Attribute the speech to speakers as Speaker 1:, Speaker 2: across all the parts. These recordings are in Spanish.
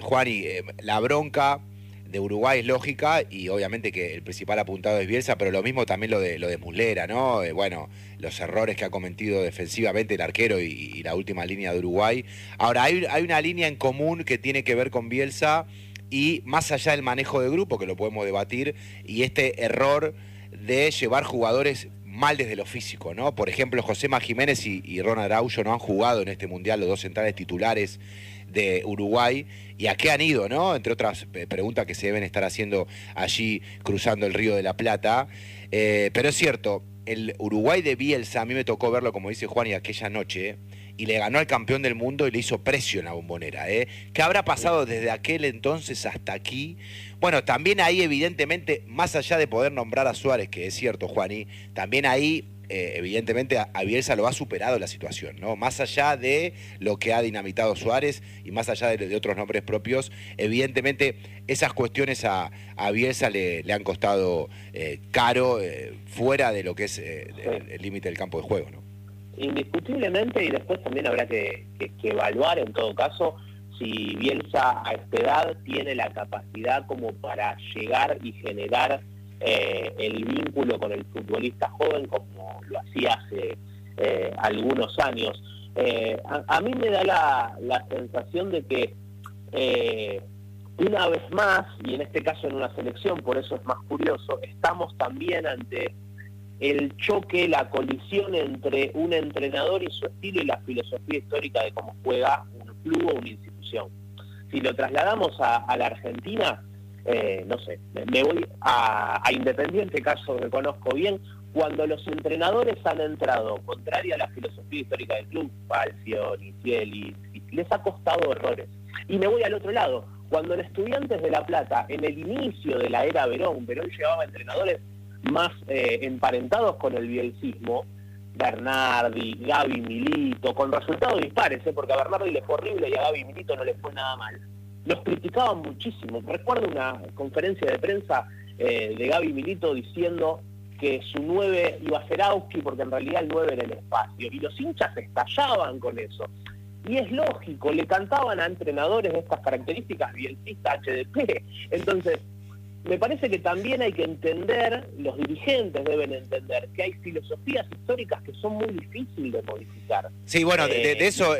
Speaker 1: Juani, la bronca de Uruguay es lógica y obviamente que el principal apuntado es Bielsa, pero lo mismo también lo de Muslera, ¿no? Bueno, los errores que ha cometido defensivamente el arquero y la última línea de Uruguay. Ahora, hay una línea en común que tiene que ver con Bielsa y más allá del manejo de grupo, que lo podemos debatir, y este error de llevar jugadores mal desde lo físico, ¿no? Por ejemplo, Josema Jiménez y Ron Araujo no han jugado en este Mundial, los dos centrales titulares de Uruguay, y a qué han ido, ¿no? Entre otras preguntas que se deben estar haciendo allí cruzando el Río de la Plata. Pero es cierto, el Uruguay de Bielsa, a mí me tocó verlo, como dice Juan, y aquella noche, y le ganó al campeón del mundo y le hizo precio en la Bombonera. ¿Qué habrá pasado desde aquel entonces hasta aquí? Bueno, también ahí evidentemente, más allá de poder nombrar a Suárez, que es cierto, Juani, también ahí evidentemente a Bielsa lo ha superado la situación, ¿no? Más allá de lo que ha dinamitado Suárez y más allá de otros nombres propios, evidentemente esas cuestiones a Bielsa le han costado caro, fuera de lo que es el límite del campo de juego, ¿no?
Speaker 2: Indiscutiblemente, y después también habrá que evaluar en todo caso si Bielsa a esta edad tiene la capacidad como para llegar y generar el vínculo con el futbolista joven como lo hacía hace algunos años. A mí me da la sensación de que una vez más, y en este caso en una selección, por eso es más curioso, estamos también ante el choque, la colisión entre un entrenador y su estilo y la filosofía histórica de cómo juega un club o una institución. Si lo trasladamos a la Argentina, no sé, me voy a Independiente, caso que conozco bien, cuando los entrenadores han entrado contraria a la filosofía histórica del club, Falcioni, Cieli, les ha costado errores. Y me voy al otro lado, cuando en Estudiantes de La Plata, en el inicio de la era Verón llevaba entrenadores más emparentados con el bielcismo, Bernardi, Gaby, Milito, con resultados dispares, porque a Bernardi le fue horrible y a Gaby Milito no le fue nada mal. Los criticaban muchísimo. Recuerdo una conferencia de prensa de Gaby Milito diciendo que su 9 iba a ser Auski porque en realidad el 9 era el espacio. Y los hinchas estallaban con eso. Y es lógico, le cantaban a entrenadores de estas características, bielcista, HDP. Entonces, me parece que también hay que entender, los dirigentes deben entender, que hay filosofías históricas que son muy difíciles de modificar.
Speaker 1: Sí, bueno, de eso,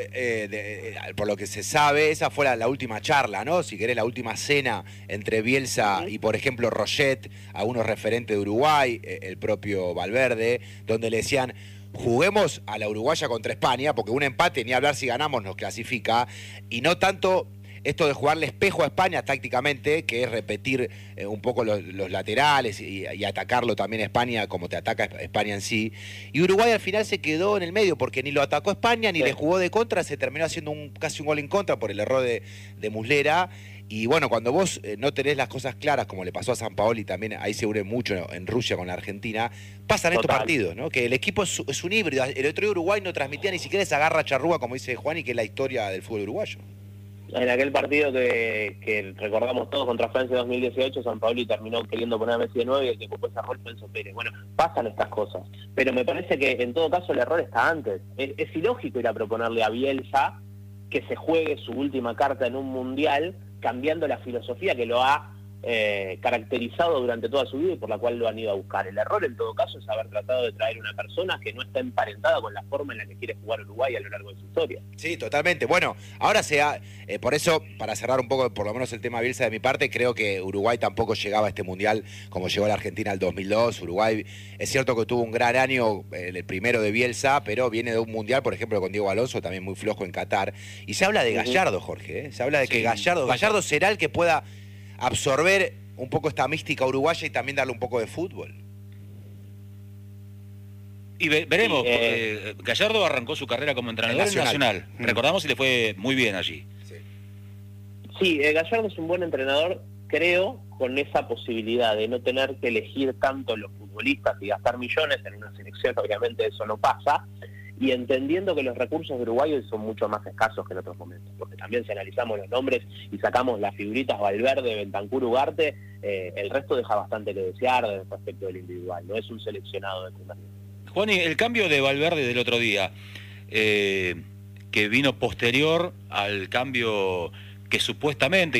Speaker 1: por lo que se sabe, esa fue la última charla, ¿no? Si querés, la última cena entre Bielsa y, por ejemplo, Roget, algunos referentes de Uruguay, el propio Valverde, donde le decían: juguemos a la uruguaya contra España, porque un empate, ni hablar si ganamos, nos clasifica, y no tanto esto de jugarle espejo a España tácticamente, que es repetir un poco los laterales y atacarlo también a España como te ataca España en sí. Y Uruguay al final se quedó en el medio porque ni lo atacó España ni le jugó de contra, se terminó haciendo casi un gol en contra por el error de Muslera. Y bueno, cuando vos no tenés las cosas claras, como le pasó a Sampaoli también, ahí se une mucho en Rusia con la Argentina, pasan estos partidos, ¿no? Que el equipo es un híbrido. El otro día Uruguay no transmitía ni siquiera esa garra charrúa, como dice Juan, y que es la historia del fútbol uruguayo.
Speaker 2: En aquel partido que recordamos todos contra Francia 2018, Sampaoli terminó queriendo poner a Messi de 9 y el que ocupó ese rol fue Enzo Pérez. Bueno, pasan estas cosas, pero me parece que en todo caso el error está antes. Es ilógico ir a proponerle a Bielsa que se juegue su última carta en un mundial cambiando la filosofía que lo ha caracterizado durante toda su vida y por la cual lo han ido a buscar. El error en todo caso es haber tratado de traer una persona que no está emparentada con la forma en la que quiere jugar Uruguay a lo largo de su historia.
Speaker 1: Sí, totalmente. Bueno, ahora por eso, para cerrar un poco por lo menos el tema Bielsa de mi parte, creo que Uruguay tampoco llegaba a este mundial como llegó a la Argentina el 2002. Uruguay es cierto que tuvo un gran año, el primero de Bielsa, pero viene de un mundial, por ejemplo, con Diego Alonso, también muy flojo en Qatar. Y se habla de Gallardo, Jorge, se habla de que Gallardo será el que pueda absorber un poco esta mística uruguaya y también darle un poco de fútbol.
Speaker 3: Y veremos, Gallardo arrancó su carrera como entrenador en Nacional. Recordamos y le fue muy bien allí.
Speaker 2: Sí, Gallardo es un buen entrenador, creo, con esa posibilidad de no tener que elegir tanto los futbolistas y gastar millones en una selección, obviamente eso no pasa, y entendiendo que los recursos de Uruguay son mucho más escasos que en otros momentos, porque también si analizamos los nombres y sacamos las figuritas Valverde, Bentancur, Ugarte, el resto deja bastante que desear respecto del individual, no es un seleccionado de primer nivel.
Speaker 3: Juan, el cambio de Valverde del otro día, que vino posterior al cambio que supuestamente